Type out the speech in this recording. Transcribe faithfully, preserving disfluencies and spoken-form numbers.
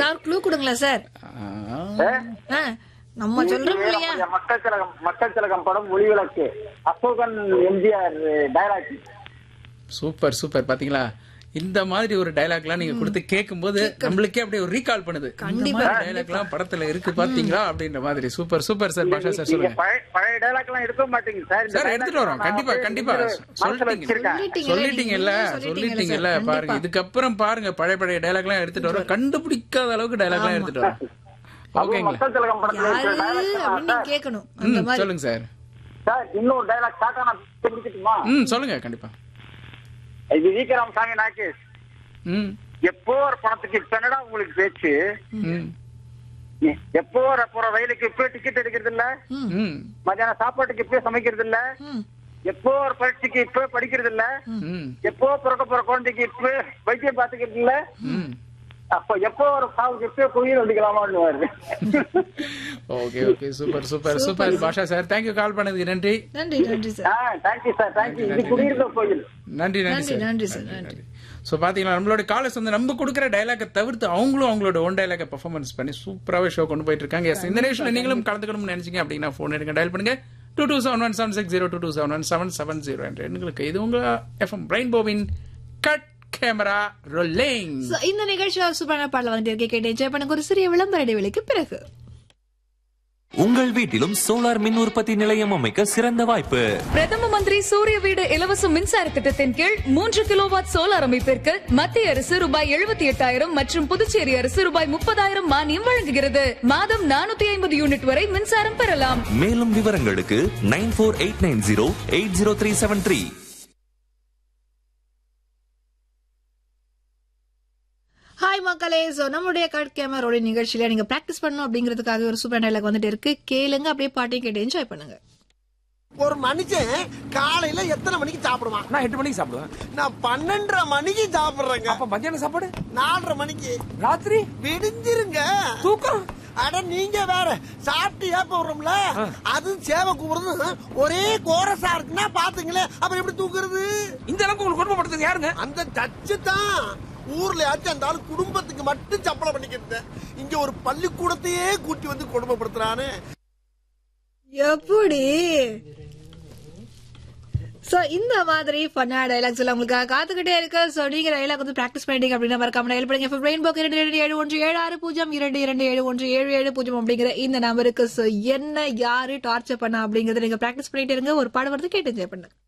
ஏதாவது க்ளூ கொடுங்களேன் சார். ஆ? நம்ம சொல்றோம் இல்லையா? மக்கள் திலகம் மக்கள் திலகம் படம் ஒளிவிளக்கு Asokan MGR dialogue. Super super. பாத்தீங்களா, இந்த மாதிரி ஒரு டயலாக் எல்லாம் நீங்க கொடுத்து கேட்கும் போது நம்மளுக்கே அப்படியே ஒரு ரீகால் பண்ணுது. கண்டிப்பா டயலாக் எல்லாம் படத்துல இருக்கு பாத்தீங்களா அப்படின்ற மாதிரி. Super super sir. பாஷா சார் சொல்லுங்க. பழைய டயலாக் எல்லாம் எடுக்க மாட்டீங்க சார்? சார் எடுத்துட்டு வரோம் கண்டிப்பா கண்டிப்பா. சொல்லிட்டீங்க சொல்லிட்டீங்கல்ல சொல்லிட்டீங்கல்ல பாருங்க, இதுக்கப்புறம் பாருங்க பழைய பழைய டயலாக் எல்லாம் எடுத்துட்டு வரோம். கண்டுபிடிக்காத அளவுக்கு டயலாக் எல்லாம் எடுத்துட்டு வரோம். ஓகேங்களா, கேட்கணும். சொல்லுங்க சார். சார் இன்னொரு டயலாக் ஷார்ட்டா நான் பிடிக்கட்டுமா? ம் சொல்லுங்க கண்டிப்பா. இது வீக்கராம் சாமி நாகேஷ். ம் எப்போ ஒரு பணத்துக்கு இப்ப உங்களுக்கு பேச்சு, ம் எப்போ போற ரயிலுக்கு இப்ப டிக்கெட் எடுக்கிறது இல்ல, ம் மத்தியானம் சாப்பாட்டுக்கு இப்ப சமைக்கிறது இல்ல, எப்போ ஒரு பரீட்சைக்கு இப்ப படிக்கிறது இல்ல, ம் எப்போ பிறக்க போற குழந்தைக்கு இப்ப வைத்தியம் பாத்துக்கிறது இல்ல, ம் அப்ப எப்போ ஒரு சாவுக்கு இப்ப குயில் வந்துக்கலாமான்னு வருது. Okay okay super super super. பாஷா சார் தேங்க்யூ கால் பண்ணதுக்கு நன்றி. நன்றி நன்றி சார். Thank you sir thank you. இது குடியிருந்த கோயில். நன்றி நன்றி சார். நன்றி சார் நன்றி. ஸோ பார்த்தீங்களா, நம்மளோட காலர்ஸ் வந்து நம்ம கொடுக்குற டைலாக்கை தவிர்த்து அவங்களும் அவங்களோட ஓன் டைலாக்கை பெர்ஃபார்மன்ஸ் பண்ணி சூப்பராகவே ஷோ கொண்டு போயிட்டு இருக்காங்க. எஸ், இந்த நிகழ்ச்சியில் நீங்களும் கலந்துக்கணும்னு நினைச்சீங்க அப்படின்னா ஃபோன் எடுங்க, டயல் பண்ணுங்க two two seven one seven six zero two two seven one seven seven zero என்ற எண்களுக்கு. இது உங்க எஃப்எம் ரெயின்போவின் கட் கேமரா ரோலிங். இந்த நிகழ்ச்சியில் சூப்பரான பாடல் வந்துட்டு கேட்டு என்ஜாய் பண்ணுங்க. ஒரு சிறிய விளம்பர இடைவெளிக்கு பிறகு உங்கள் வீட்டிலும் சோலார் மின் உற்பத்தி நிலையம் அமைக்க சிறந்த வாய்ப்பு. பிரதம மந்திரி சூரிய வீடு இலவச மின்சார திட்டத்தின் கீழ் மூன்று கிலோவாட் சோலார் அமைப்பிற்கு மத்திய அரசு ரூபாய் எழுபத்தி எட்டாயிரம் மற்றும் புதுச்சேரி அரசு ரூபாய் முப்பதாயிரம் மானியம் வழங்குகிறது. மாதம் நானூத்தி ஐம்பது யூனிட் வரை மின்சாரம் பெறலாம். மேலும் விவரங்களுக்கு nine four eight nine zero eight zero three seven three. Hi மக்களே. சோ நம்மளுடைய கட் கேமராவோட நிகழ்ச்சியில நீங்க பிராக்டிஸ் பண்ணணும் அப்படிங்கிறதுக்காக ஒரு சூப்பர் டைலாக் வந்துட்டு இருக்கு. கேளுங்க, அப்படியே பாட்டையும் கேட்டு என்ஜாய் பண்ணுங்க. ஒரு மனுஷன் காலையில எத்தனை மணிக்கு சாப்பிடுவான்? நான் எட்டு மணிக்கு சாப்பிடுவேன். நான் பன்னெண்டரை மணிக்கு சாப்பிடுறேங்க. அப்ப மத்தியான சாப்பாடு நாலரை மணிக்கு. ராத்திரி விடிஞ்சிருங்க. தூக்கம். அட நீங்க வேற சாப்பிட்டு ஏப்ப விடுறோம்ல, அது சேவை கூப்பிடுறது ஒரே கோரசா இருக்குன்னா பாத்துங்களேன், அப்புறம் எப்படி தூக்குறது? இந்த அளவுக்கு உங்களுக்கு குடும்பப்படுத்துறது யாருங்க? அந்த டச்சு தான். ஊர்ல ஆச்சு அந்த ஆளு குடும்பத்துக்கு மட்டும் சம்பளம் பண்ணிக்கிட்டு இங்க ஒரு பள்ளிக்கூடத்தையே கூட்டி வந்து குடும்பப்படுத்துறானு எப்படி? சோ இந்த மாதிரி ஃபன்னா டைலாக்ஸ் எல்லாம் உங்களுக்கு காத்துக்கிட்டே இருக்கு. சோ நீங்க டைலாக் வந்து பிராக்டிஸ் பண்ணிட்டீங்க அப்படின்னா மறக்காம டயல் பண்ணுங்க. ரெயின்போக்கு இரண்டு இரண்டு ஏழு ஒன்று ஏழு ஆறு பூஜ்ஜியம் இரண்டு இரண்டு ஏழு ஒன்று ஏழு ஏழு பூஜ்ஜியம் அப்படிங்கிற இந்த நம்பருக்கு. சோ என்ன யாரு டார்ச்சர் பண்ணா அப்படிங்கறத நீங்க பிராக்டிஸ் பண்ணிட்டு இருங்க. ஒரு பாடம் வந்து கேட்டு என்ஜாய் பண்ணுங்க.